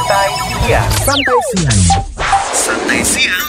Santai Siang. Santai Siang. Santai Siang.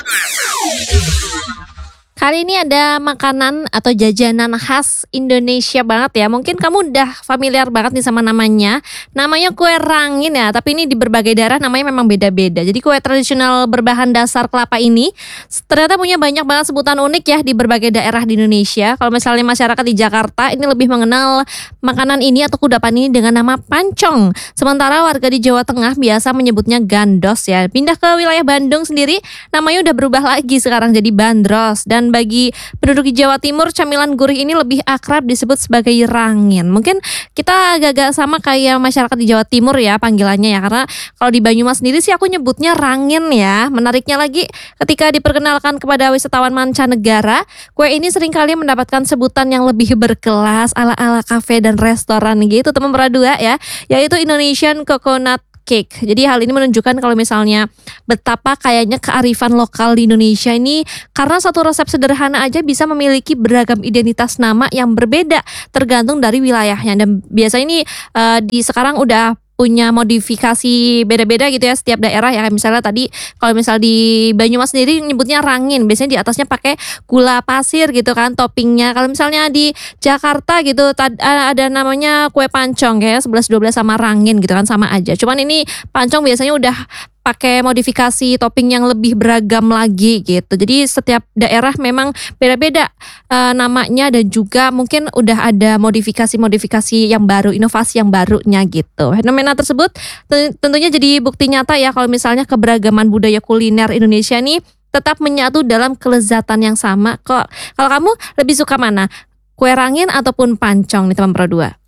Kali ini ada makanan atau jajanan khas Indonesia banget ya. Mungkin kamu udah familiar banget nih sama namanya. Namanya kue rangin ya, tapi ini di berbagai daerah namanya memang beda-beda. Jadi kue tradisional berbahan dasar kelapa ini ternyata punya banyak banget sebutan unik ya di berbagai daerah di Indonesia. Kalau misalnya masyarakat di Jakarta ini lebih mengenal makanan ini atau kudapan ini dengan nama pancong. Sementara warga di Jawa Tengah biasa menyebutnya gandos ya. Pindah ke wilayah Bandung sendiri namanya udah berubah lagi sekarang jadi bandros. Dan bagi penduduk di Jawa Timur, camilan gurih ini lebih akrab disebut sebagai rangin. Mungkin kita agak-agak sama kayak masyarakat di Jawa Timur ya panggilannya ya. Karena kalau di Banyumas sendiri sih aku nyebutnya rangin ya. Menariknya lagi ketika diperkenalkan kepada wisatawan mancanegara, kue ini seringkali mendapatkan sebutan yang lebih berkelas ala-ala kafe dan restoran gitu teman Pradua ya. Yaitu Indonesian Coconut Cake. Jadi hal ini menunjukkan kalau misalnya betapa kayaknya kearifan lokal di Indonesia ini karena satu resep sederhana aja bisa memiliki beragam identitas nama yang berbeda tergantung dari wilayahnya. Dan biasanya ini di sekarang udah punya modifikasi beda-beda gitu ya setiap daerah ya. Misalnya tadi kalau misal di Banyumas sendiri nyebutnya rangin, biasanya di atasnya pakai gula pasir gitu kan toppingnya. Kalau misalnya di Jakarta gitu ada namanya kue pancong kayak 11-12 sama rangin gitu kan sama aja. Cuman ini pancong biasanya udah pakai modifikasi topping yang lebih beragam lagi gitu. Jadi setiap daerah memang beda-beda namanya dan juga mungkin udah ada modifikasi-modifikasi yang baru, inovasi yang barunya gitu. Fenomena tersebut tentunya jadi bukti nyata ya kalau misalnya keberagaman budaya kuliner Indonesia ini tetap menyatu dalam kelezatan yang sama. Kok kalau kamu lebih suka mana? Kue rangin ataupun pancong nih teman Pro 2?